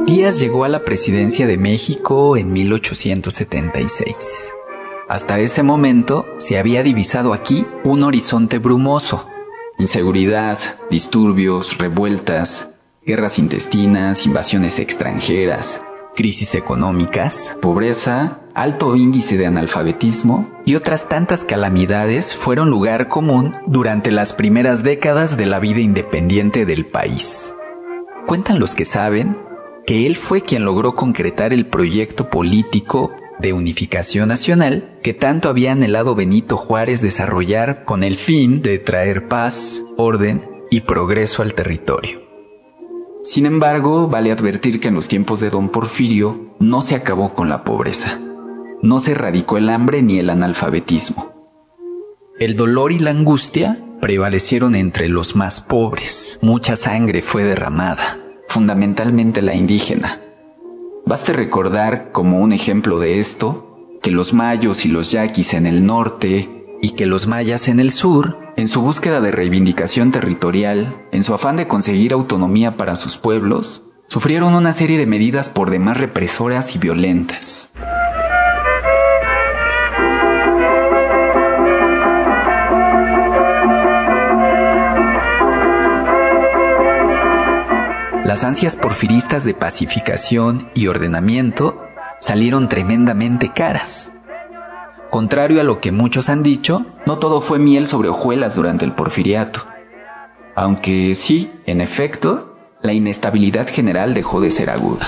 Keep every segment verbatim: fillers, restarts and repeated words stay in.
Díaz llegó a la presidencia de México en mil ochocientos setenta y seis. Hasta ese momento se había divisado aquí un horizonte brumoso. Inseguridad, disturbios, revueltas, guerras intestinas, invasiones extranjeras, crisis económicas, pobreza, alto índice de analfabetismo y otras tantas calamidades fueron lugar común durante las primeras décadas de la vida independiente del país. Cuentan los que saben que él fue quien logró concretar el proyecto político de unificación nacional que tanto había anhelado Benito Juárez desarrollar con el fin de traer paz, orden y progreso al territorio. Sin embargo, vale advertir que en los tiempos de don Porfirio no se acabó con la pobreza. No se erradicó el hambre ni el analfabetismo. El dolor y la angustia prevalecieron entre los más pobres. Mucha sangre fue derramada, fundamentalmente la indígena. Baste recordar, como un ejemplo de esto, que los mayos y los yaquis en el norte y que los mayas en el sur, en su búsqueda de reivindicación territorial, en su afán de conseguir autonomía para sus pueblos, sufrieron una serie de medidas por demás represoras y violentas. Las ansias porfiristas de pacificación y ordenamiento salieron tremendamente caras. Contrario a lo que muchos han dicho, no todo fue miel sobre hojuelas durante el porfiriato. Aunque sí, en efecto, la inestabilidad general dejó de ser aguda.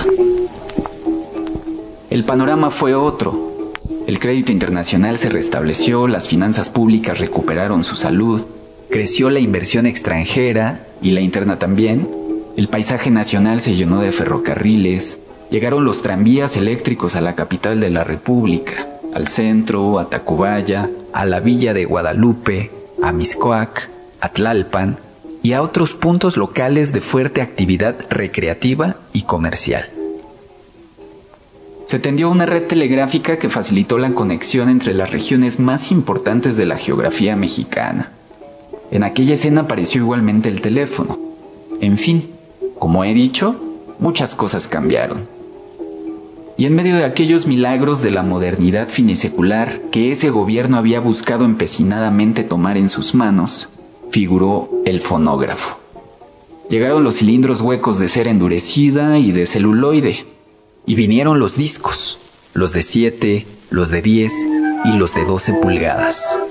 El panorama fue otro. El crédito internacional se restableció, las finanzas públicas recuperaron su salud, creció la inversión extranjera y la interna también. El paisaje nacional se llenó de ferrocarriles, llegaron los tranvías eléctricos a la capital de la República, al centro, a Tacubaya, a la villa de Guadalupe, a Mixcoac, a Tlalpan y a otros puntos locales de fuerte actividad recreativa y comercial. Se tendió una red telegráfica que facilitó la conexión entre las regiones más importantes de la geografía mexicana. En aquella escena apareció igualmente el teléfono. En fin, como he dicho, muchas cosas cambiaron. Y en medio de aquellos milagros de la modernidad finisecular que ese gobierno había buscado empecinadamente tomar en sus manos, figuró el fonógrafo. Llegaron los cilindros huecos de cera endurecida y de celuloide, y vinieron los discos, los de siete, los de diez y los de doce pulgadas.